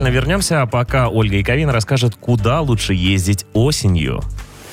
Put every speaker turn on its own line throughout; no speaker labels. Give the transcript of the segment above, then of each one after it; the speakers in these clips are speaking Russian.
Вернемся, а пока Ольга Яковина расскажет, куда лучше ездить осенью.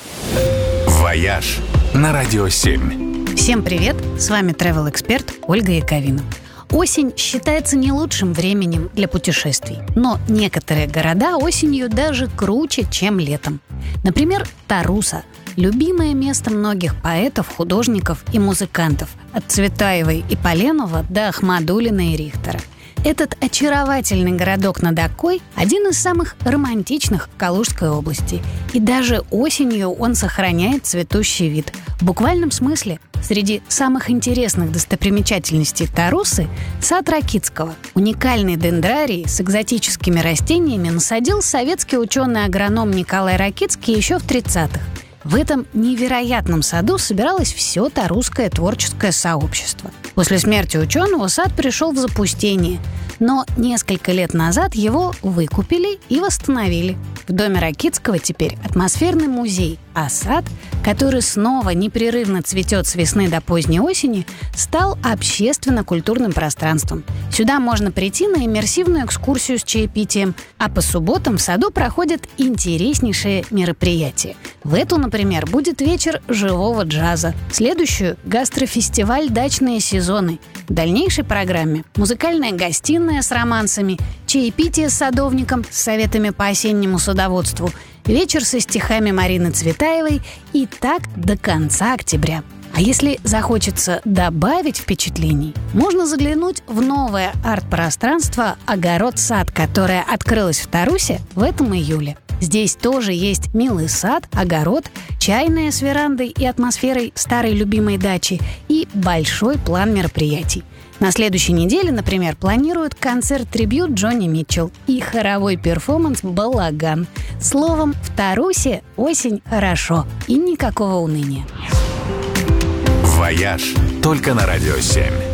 «Вояж» на Радио 7.
Всем привет! С вами travel-эксперт Ольга Яковина. Осень считается не лучшим временем для путешествий, но некоторые города осенью даже круче, чем летом. Например, Таруса – любимое место многих поэтов, художников и музыкантов, от Цветаевой и Поленова до Ахмадуллина и Рихтера. Этот очаровательный городок над Окой – один из самых романтичных в Калужской области. И даже осенью он сохраняет цветущий вид. В буквальном смысле среди самых интересных достопримечательностей Тарусы – сад Ракитского. Уникальный дендрарий с экзотическими растениями насадил советский ученый-агроном Николай Ракитский еще в 30-х. В этом невероятном саду собиралось все тарусское творческое сообщество. После смерти ученого сад пришел в запустение, но несколько лет назад его выкупили и восстановили. В доме Ракитского теперь атмосферный музей, а сад, который снова непрерывно цветет с весны до поздней осени, стал общественно-культурным пространством. Сюда можно прийти на иммерсивную экскурсию с чаепитием, а по субботам в саду проходят интереснейшие мероприятия. В эту, например, будет вечер живого джаза, в следующую – гастрофестиваль «Дачные сезоны». В дальнейшей программе – музыкальная гостиная с романсами, чаепитие с садовником с советами по осеннему садоводству, вечер со стихами Марины Цветаевой и так до конца октября. А если захочется добавить впечатлений, можно заглянуть в новое арт-пространство «Огород-сад», которое открылось в Тарусе в этом июле. Здесь тоже есть милый сад, огород, чайная с верандой и атмосферой старой любимой дачи и большой план мероприятий. На следующей неделе, например, планируют концерт-трибьют Джонни Митчелл и хоровой перформанс «Балаган». Словом, в Тарусе осень хорошо и никакого уныния.
«Вояж» только на Радио 7.